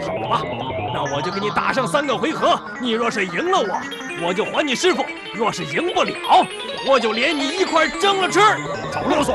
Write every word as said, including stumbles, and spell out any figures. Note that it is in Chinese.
好吧，那我就给你打上三个回合。你若是赢了我，我就还你师傅；若是赢不了，我就连你一块蒸了吃。 少啰嗦！